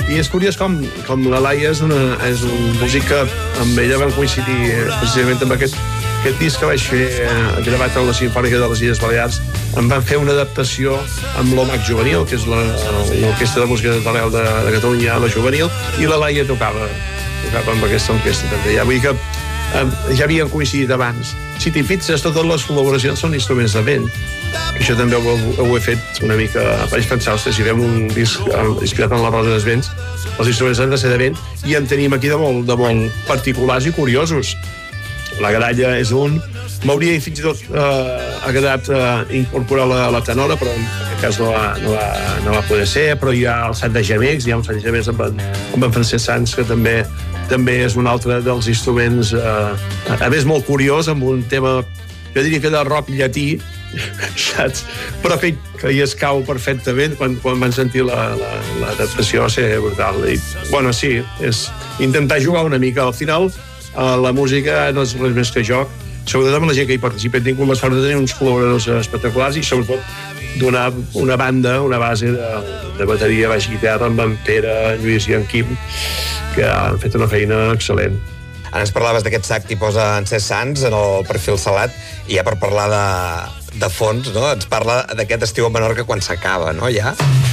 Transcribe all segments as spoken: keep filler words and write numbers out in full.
I és curiós com, com la Laia és una, és un músic que amb ella vam coincidir precisament amb aquest, aquest disc que vaig fer eh, gravat a la Simfònica de les Illes Balears. Em van fer una adaptació amb l'O M A C Juvenil, que és l'Orquestra de Música d'Arrel de, de Catalunya, la Juvenil, i la Laia tocava, tocava amb aquesta orquestra també. Ja vull que eh, ja havien coincidit abans. Si t'hi fixes, totes les col·laboracions són instruments de vent. Això també ho, ho he fet una mica. Vaig pensar, ostres, si fem un disc inspirat en la Rosa dels Vents, els instruments han de ser de vent, i en tenim aquí de molt, de molt particulars i curiosos. La gralla és un. M'hauria fins i tot eh, agradat eh, incorporar la, la tenora, però en aquest cas no va, no, va, no va poder ser. Però hi ha el set de gemecs, hi ha un set de gemecs amb en, amb en Francesc Sans, que també també és un altre dels instruments, eh, a més molt curiós, amb un tema, jo diria que de rock llatí, saps? Però que, que hi escau perfectament. Quan, quan van sentir l'adaptació la, la, va ser brutal. I, bueno, sí, és intentar jugar una mica. Al final, eh, la música no és res més que joc. Sobretot amb la gent que hi participa. He tingut la sort de tenir uns col·laboradors espectaculars i sobretot donar una banda, una base de, de bateria, baix i guitarra amb en Pere, en Lluís i en Quim, que han fet una feina excel·lent. Ara ens parlaves d'aquest sac que hi posa en Cesc Sans en el perfil salat, i ja per parlar de, de fons, no? Ens parla d'aquest estiu a Menorca quan s'acaba, no? Ja?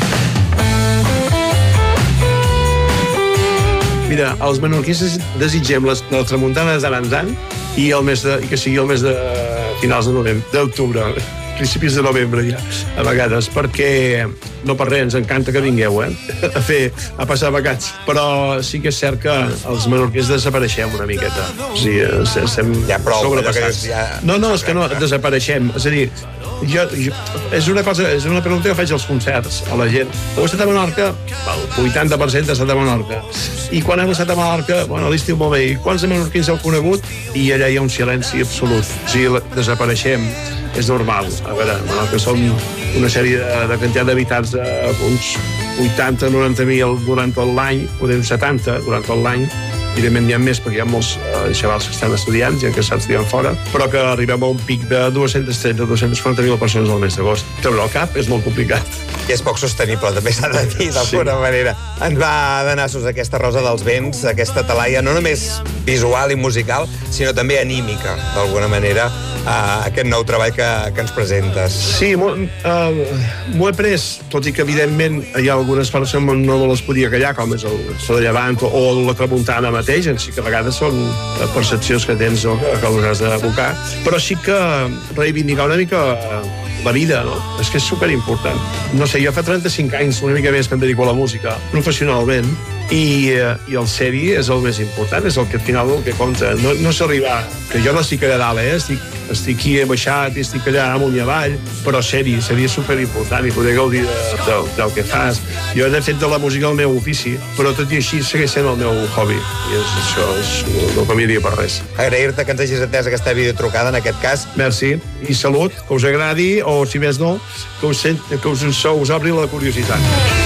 Mira, els menorquins desitgem les, la tramuntana de l'any en any i, el mes de, i que sigui el mes de finals de novembre, d'octubre, principis de novembre ja, a vegades, perquè no per res, ens encanta que vingueu, eh? a fer, a passar vacants, però sí que és cert que els menorquins desapareixem una miqueta, o sigui, estem ja prou, sobrepassats. Ja... No, no, és que no, desapareixem, és a dir, jo, jo, és una cosa, és una pregunta que faig als concerts a la gent. Heu estat a Menorca? El vuitanta per cent ha estat a Menorca. I quan heu estat a Menorca, bueno, a l'estiu molt bé, i quants menorquins heu conegut? I allà hi ha un silenci absolut, o sigui, desapareixem. És normal. A veure, Menorca som una sèrie de, de quantitat d'habitants d'uns vuitanta a noranta mil durant tot l'any, poder setanta durant tot l'any. Evidentment n'hi ha més perquè hi ha molts eh, xavals que estan estudiant, gent que estan estudiant fora, però que arribem a un pic de dues-centes trenta a dues-centes quaranta mil persones al mes d'agost. Treure el cap és molt complicat. I és poc sostenible, també s'ha de dir, d'alguna sí. manera. Ens va de nassos aquesta Rosa dels Vents, aquesta talaia, no només visual i musical, sinó també anímica, d'alguna manera, a aquest nou treball que, que ens presentes. Sí, m'ho uh, he pres, tot i que, evidentment, hi ha algunes parts que no me les podia callar, com és el so de llevant o la tramuntana mateix, en sí que a vegades són percepcions que tens o que, que les has d'abocar, però sí que reivindicar una mica la vida, no? És que és superimportant. No sé, jo fa trenta-cinc anys, una mica més, que em dedico a la música, professionalment, i, i el seri és el més important, és el que al final el que compta. No, no s'arribar, que jo no estic allà dalt, eh? estic, estic aquí baixat i estic allà amunt i avall, però seri, seria superimportant i poder gaudir de, de, del que fas. Jo he fet de la música el meu ofici, però tot i així segueix sent el meu hobby, i és, això és, no canviaria per res. Agrair-te que ens hagis atès aquesta videotrucada, en aquest cas. Merci, i salut, que us agradi, o si més no, que us, sent, que us, us obri la curiositat.